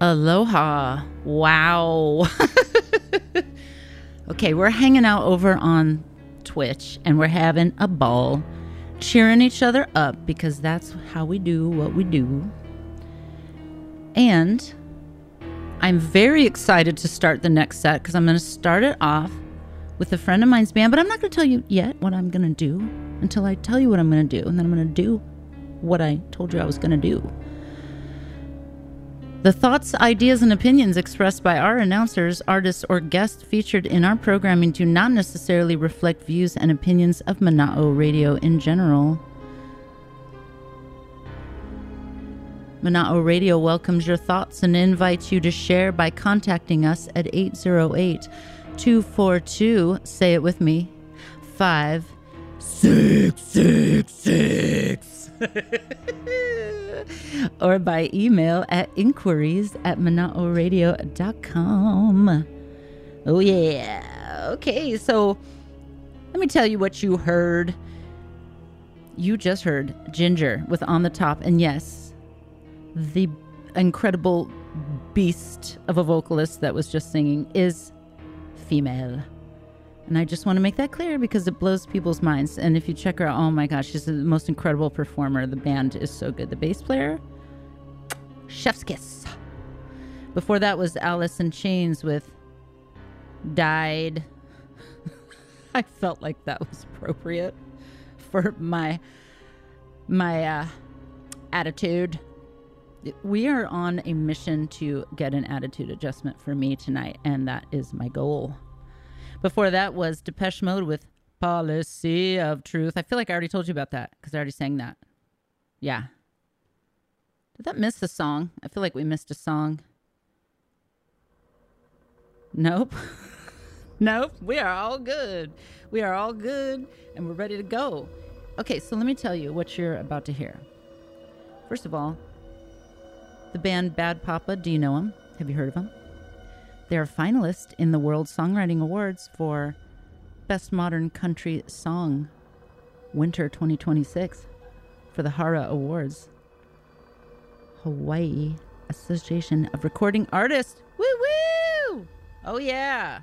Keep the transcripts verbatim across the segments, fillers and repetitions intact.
Aloha. Wow. Okay, we're hanging out over on Twitch and we're having a ball, cheering each other up because that's how we do what we do. And I'm very excited to start the next set because I'm going to start it off with a friend of mine's band, but I'm not going to tell you yet what I'm going to do until I tell you what I'm going to do, and then I'm going to do what I told you I was going to do. The thoughts, ideas, and opinions expressed by our announcers, artists, or guests featured in our programming do not necessarily reflect views and opinions of Mana'o Radio in general. Mana'o Radio welcomes your thoughts and invites you to share by contacting us at eight zero eight, two four two, say it with me, five six six six. Or by email at inquiries at mana'o radio dot com. Oh, yeah. Okay, so let me tell you what you heard. You just heard Ginger with On the Top. And yes, the incredible beast of a vocalist that was just singing is female. And I just want to make that clear because it blows people's minds. And if you check her out, oh my gosh, she's the most incredible performer. The band is so good. The bass player, chef's kiss. Before that was Alice in Chains with Died. I felt like that was appropriate for my my uh, attitude. We are on a mission to get an attitude adjustment for me tonight, and that is my goal. Before that was Depeche Mode with Policy of Truth. I feel like I already told you about that because I already sang that. Yeah. Did that miss a song? I feel like we missed a song. Nope. Nope. We are all good. We are all good and we're ready to go. Okay, so let me tell you what you're about to hear. First of all, the band Bad Papa, do you know them? Have you heard of them? They are finalists in the World Songwriting Awards for Best Modern Country Song Winter twenty twenty-six for the HARA Awards. Hawaii Association of Recording Artists. Woo woo! Oh yeah.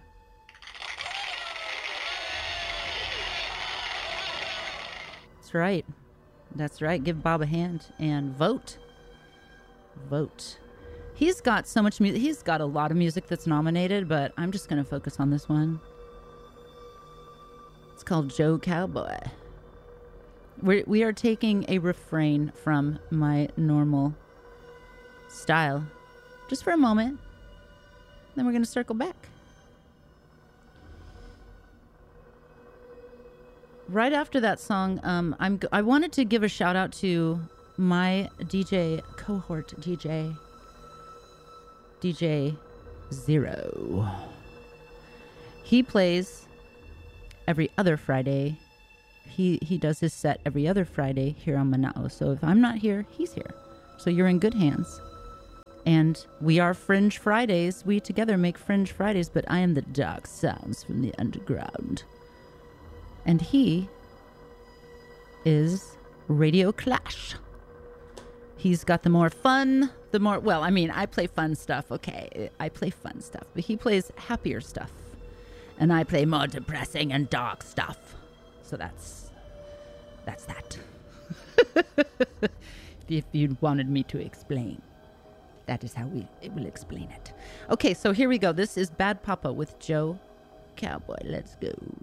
That's right. That's right. Give Bob a hand and vote. Vote. He's got so much music. He's got a lot of music that's nominated, but I'm just going to focus on this one. It's called Joe Cowboy. We're, we are taking a refrain from my normal style just for a moment. Then we're going to circle back. Right after that song, um, I'm, I wanted to give a shout out to my D J, cohort D J, D J Zero. He plays every other Friday. He he does his set every other Friday here on Mana'o. So if I'm not here, he's here. So you're in good hands. And we are Fringe Fridays. We together make Fringe Fridays, but I am the dark sounds from the underground. And he is Radio Clash. He's got the more fun, the more, well, I mean, I play fun stuff, okay. I play fun stuff, but he plays happier stuff. And I play more depressing and dark stuff. So that's, that's that. If you wanted me to explain, that is how we it will explain it. Okay, so here we go. This is Bad Papa with Joe Cowboy. Let's go.